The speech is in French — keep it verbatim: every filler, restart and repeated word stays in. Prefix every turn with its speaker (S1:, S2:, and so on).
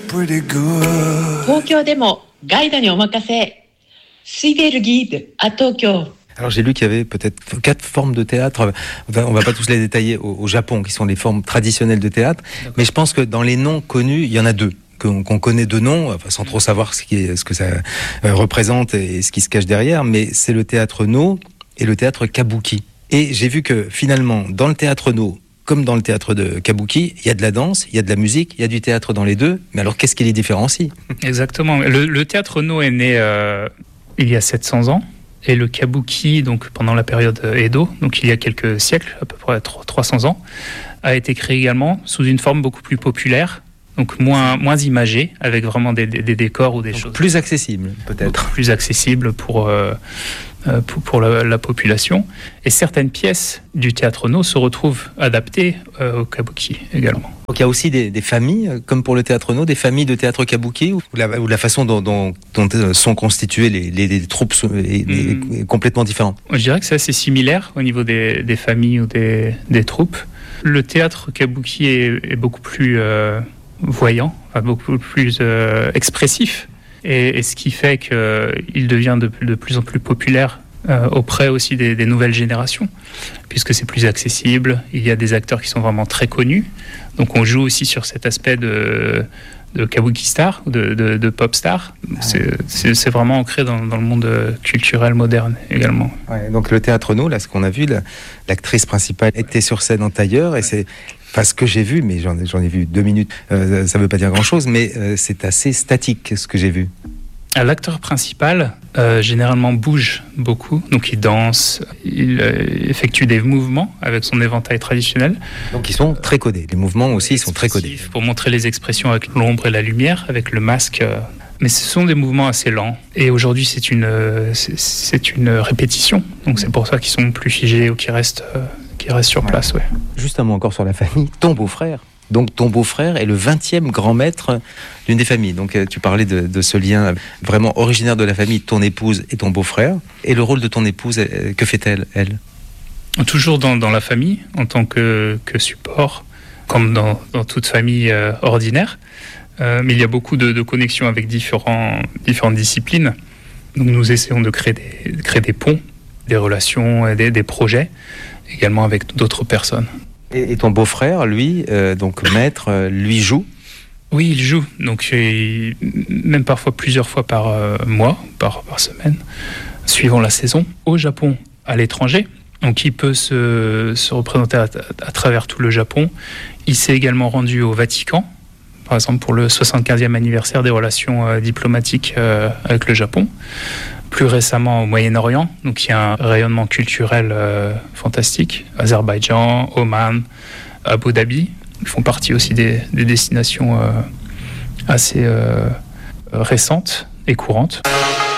S1: pretty good.
S2: 東京でもガイドにお任せ。水ベルギードà Tokyo.
S3: Alors j'ai lu qu'il y avait peut-être quatre formes de théâtre, on va pas tous les détailler, au, au Japon, qui sont les formes traditionnelles de théâtre, D'accord. mais je pense que dans les noms connus, il y en a deux, qu'on, qu'on connaît de nom, enfin, sans trop savoir ce, qui est, ce que ça euh, représente et ce qui se cache derrière, mais c'est le théâtre No et le théâtre Kabuki. Et j'ai vu que finalement, dans le théâtre No, comme dans le théâtre de Kabuki, il y a de la danse, il y a de la musique, il y a du théâtre dans les deux, mais alors qu'est-ce qui les différencie ?
S4: Exactement, le, le théâtre No est né euh, il y a sept cents ans. Et le kabuki, donc pendant la période Edo, donc il y a quelques siècles, à peu près trois cents ans, a été créé également sous une forme beaucoup plus populaire, donc moins, moins imagée, avec vraiment des, des, des décors ou des
S3: donc
S4: choses.
S3: Plus accessible, peut-être.
S4: Plus accessible pour, euh, pour, pour la, la population. Et certaines pièces du théâtre No se retrouvent adaptées euh, au kabuki également.
S3: Donc il y a aussi des, des familles, comme pour le théâtre No, des familles de théâtre kabuki, ou la, ou la façon dont, dont, dont sont constituées les, les, les troupes est, mmh. est complètement différente.
S4: Je dirais que c'est assez similaire au niveau des, des familles ou des, des troupes. Le théâtre kabuki est, est beaucoup plus euh, voyant, enfin beaucoup plus euh, expressif, et, et ce qui fait qu'il devient de, de plus en plus populaire Euh, auprès aussi des, des nouvelles générations, puisque c'est plus accessible, il y a des acteurs qui sont vraiment très connus, donc on joue aussi sur cet aspect de, de kabuki star, de, de, de pop star, c'est, c'est, c'est vraiment ancré dans, dans le monde culturel moderne également.
S3: Ouais, donc le théâtre No, là ce qu'on a vu, la, l'actrice principale était sur scène en tailleur, et c'est enfin, ce que j'ai vu, mais j'en, j'en ai vu deux minutes, euh, ça ne veut pas dire grand chose, mais euh, c'est assez statique ce que j'ai vu.
S4: L'acteur principal, euh, généralement, bouge beaucoup. Donc, il danse, il euh, effectue des mouvements avec son éventail traditionnel.
S3: Donc, ils sont très codés. Les mouvements aussi sont très codés.
S4: Pour montrer les expressions avec l'ombre et la lumière, avec le masque. Euh, mais ce sont des mouvements assez lents. Et aujourd'hui, c'est une, euh, c'est, c'est une répétition. Donc, c'est pour ça qu'ils sont plus figés ou qu'ils restent, euh, qu'ils restent sur place. Ouais.
S3: Justement, encore sur la famille, ton beau-frère. Donc ton beau-frère est le vingtième grand maître d'une des familles. Donc tu parlais de, de ce lien vraiment originaire de la famille, ton épouse et ton beau-frère. Et le rôle de ton épouse, que fait-elle, elle ?
S4: Toujours dans, dans la famille, en tant que, que support, comme dans, dans toute famille euh, ordinaire. Euh, mais il y a beaucoup de, de connexions avec différents, différentes disciplines. Donc nous essayons de créer des, de créer des ponts, des relations, des, des projets, également avec d'autres personnes.
S3: Et ton beau-frère, lui, euh, donc maître, euh, lui joue ?
S4: Oui, il joue. Donc, il, même parfois plusieurs fois par euh, mois, par, par semaine, suivant la saison, au Japon, à l'étranger. Donc, il peut se, se représenter à, à, à travers tout le Japon. Il s'est également rendu au Vatican, par exemple pour le soixante-quinzième anniversaire des relations euh, diplomatiques euh, avec le Japon. Plus récemment au Moyen-Orient, donc il y a un rayonnement culturel euh, fantastique. Azerbaïdjan, Oman, Abu Dhabi, ils font partie aussi des, des destinations euh, assez euh, récentes et courantes.